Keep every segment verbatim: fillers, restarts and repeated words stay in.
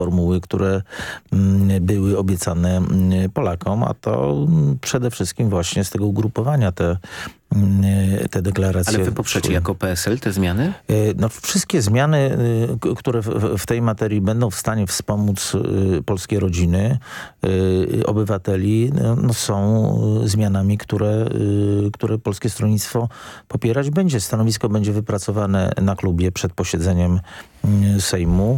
formuły, które były obiecane Polakom, a to przede wszystkim właśnie z tego ugrupowania te te deklaracje. Ale wy poprzecie jako P S L te zmiany? No, wszystkie zmiany, które w tej materii będą w stanie wspomóc polskie rodziny, obywateli, no, są zmianami, które, które Polskie Stronnictwo popierać będzie. Stanowisko będzie wypracowane na klubie przed posiedzeniem Sejmu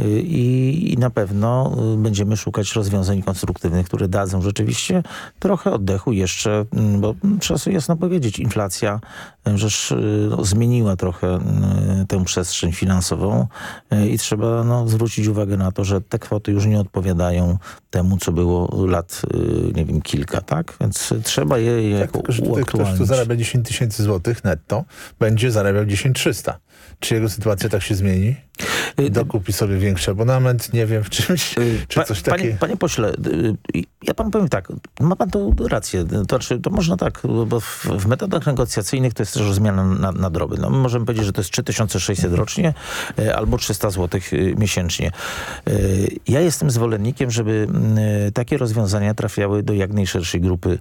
i, i na pewno będziemy szukać rozwiązań konstruktywnych, które dadzą rzeczywiście trochę oddechu jeszcze, bo trzeba sobie jasno powiedzieć, inflacja rzecz no, zmieniła trochę tę przestrzeń finansową i trzeba no, zwrócić uwagę na to, że te kwoty już nie odpowiadają temu, co było lat, nie wiem, kilka, tak? Więc trzeba je tak, jako tylko, że tutaj ktoś, kto zarabia dziesięć tysięcy złotych netto, będzie zarabiał dziesięć tysięcy trzysta. Czy jego sytuacja tak się zmieni? Dokupi sobie większy abonament, nie wiem, w czymś, czy coś takiego. takiego. Panie, panie pośle, ja panu powiem tak, ma pan tu rację, to, znaczy, to można tak, bo w, w metodach negocjacyjnych to jest też zmiana na, na droby. No, możemy powiedzieć, że to jest trzy tysiące sześćset rocznie albo trzysta złotych miesięcznie. Ja jestem zwolennikiem, żeby takie rozwiązania trafiały do jak najszerszej grupy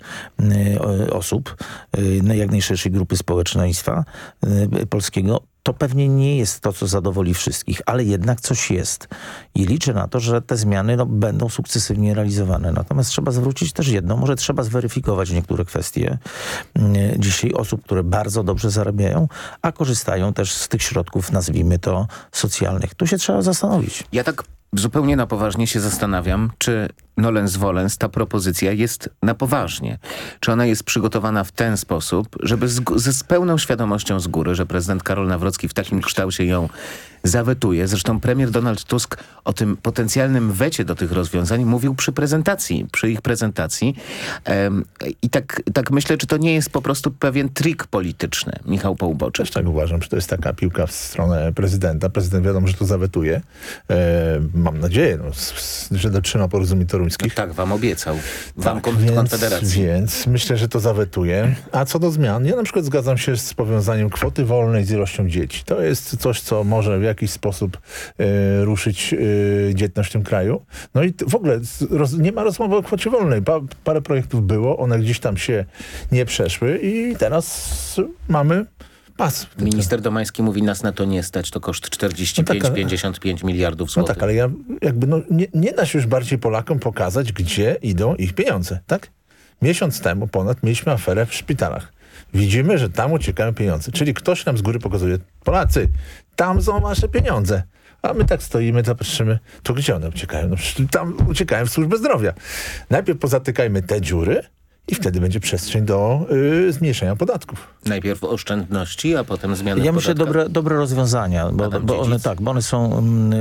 osób, na jak najszerszej grupy społeczeństwa polskiego. To pewnie nie jest to, co zadowoli wszystkich, ale jednak coś jest. I liczę na to, że te zmiany no, będą sukcesywnie realizowane. Natomiast trzeba zwrócić też jedno, może trzeba zweryfikować niektóre kwestie dzisiaj osób, które bardzo dobrze zarabiają, a korzystają też z tych środków, nazwijmy to, socjalnych. Tu się trzeba zastanowić. Ja tak zupełnie na poważnie się zastanawiam, czy nolens volens ta propozycja jest na poważnie. Czy ona jest przygotowana w ten sposób, żeby z, z, z pełną świadomością z góry, że prezydent Karol Nawrocki w takim kształcie ją zawetuje. Zresztą premier Donald Tusk o tym potencjalnym wecie do tych rozwiązań mówił przy prezentacji, przy ich prezentacji. Um, I tak, tak myślę, czy to nie jest po prostu pewien trik polityczny. Michał Połuboczy. Też tak uważam, że to jest taka piłka w stronę prezydenta. Prezydent wiadomo, że to zawetuje. E, mam nadzieję, no, że dotrzyma porozumień toruńskich. No tak, wam obiecał. Wam Tak, kon- Konfederacji. Więc myślę, że to zawetuje. A co do zmian, ja na przykład zgadzam się z powiązaniem kwoty wolnej z ilością dzieci. To jest coś, co może w jakiś sposób e, ruszyć e, dzietność w tym kraju. No i t- w ogóle roz, nie ma rozmowy o kwocie wolnej. Pa, parę projektów było, one gdzieś tam się nie przeszły i teraz mamy pas. Minister Domański mówi, nas na to nie stać, to koszt czterdzieści pięć do pięćdziesięciu pięciu miliardów No złotych. tak, ale ja jakby no, nie, nie da się już bardziej Polakom pokazać, gdzie idą ich pieniądze, tak? Miesiąc temu ponad mieliśmy aferę w szpitalach. Widzimy, że tam uciekają pieniądze. Czyli ktoś nam z góry pokazuje, Polacy, tam są wasze pieniądze. A my tak stoimy, zapatrzymy, to gdzie one uciekają? No, tam uciekają w służbę zdrowia. Najpierw pozatykajmy te dziury i wtedy będzie przestrzeń do y, zmniejszenia podatków. Najpierw oszczędności, a potem zmiany Ja w myślę podatkach. dobre, dobre rozwiązania, bo, bo one tak, bo one są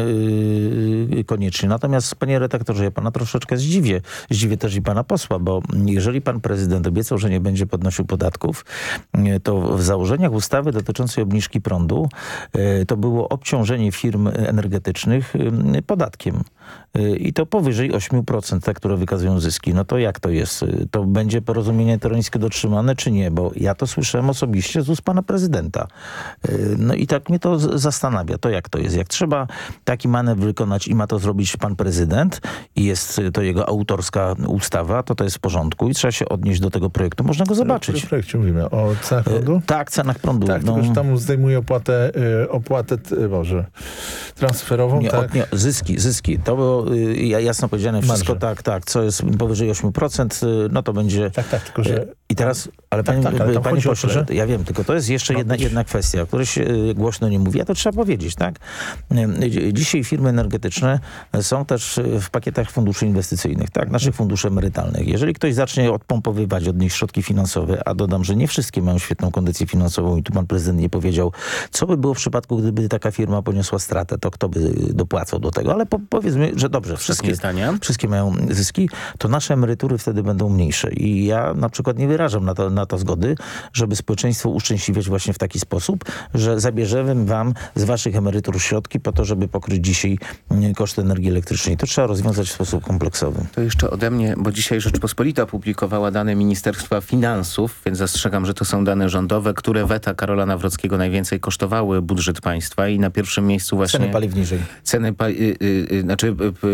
yy, konieczne. Natomiast, panie redaktorze, ja pana troszeczkę zdziwię. Zdziwię też i pana posła, bo jeżeli pan prezydent obiecał, że nie będzie podnosił podatków, to w założeniach ustawy dotyczącej obniżki prądu yy, to było obciążenie firm energetycznych yy, podatkiem. Yy, I to powyżej ośmiu procent, te, które wykazują zyski. No to jak to jest? To będzie porozumienie toruńskie dotrzymane, czy nie? Bo ja to słyszałem osobiście z ust pana prezydenta. No i tak mnie to z- zastanawia. To jak to jest? Jak trzeba taki manewr wykonać i ma to zrobić pan prezydent i jest to jego autorska ustawa, to to jest w porządku i trzeba się odnieść do tego projektu. Można go W zobaczyć. którym projekcie mówimy? O cenach prądu? Tak, cenach prądu. Tak, no, tylko że tam zdejmuje opłatę, y, opłatę y, Boże, transferową, nie, tak? o, nie, zyski, zyski. To było y, jasno powiedziane wszystko, Marże. tak, tak. Co jest powyżej ośmiu procent, y, no to będzie... Tak, tak, tylko że... I teraz, ale Tak, panie, tak, ale tam panie chodzi o pośle, to, że- ja wiem, tylko to jest jeszcze Ma jedna, być- jedna kwestia, o której się y, głośno nie mówi, a to trzeba powiedzieć, tak? Y, Dzisiaj firmy energetyczne są też y, w pakietach funduszy inwestycyjnych, tak? Naszych funduszy emerytalnych. Jeżeli ktoś zacznie odpompowywać od nich środki finansowe, a dodam, że nie wszystkie mają świetną kondycję finansową i tu pan prezydent nie powiedział, co by było w przypadku, gdyby taka firma poniosła stratę, to kto by dopłacał do tego, ale po, powiedzmy, że dobrze, wszystkie, zdania. wszystkie mają zyski, to nasze emerytury wtedy będą mniejsze. I ja na przykład nie wyrażam na to, na to zgody, żeby społeczeństwo uszczęśliwiać właśnie w taki sposób, że zabierzemy wam z waszych emerytur środki po to, żeby pokryć dzisiaj koszty energii elektrycznej. To trzeba rozwiązać w sposób kompleksowy. To jeszcze ode mnie, bo dzisiaj Rzeczpospolita opublikowała dane Ministerstwa Finansów, więc zastrzegam, że to są dane rządowe, które weta Karola Nawrockiego najwięcej kosztowały budżet państwa i na pierwszym miejscu właśnie... Ceny paliw niżej. Ceny, pa, y, y, y, znaczy... Y,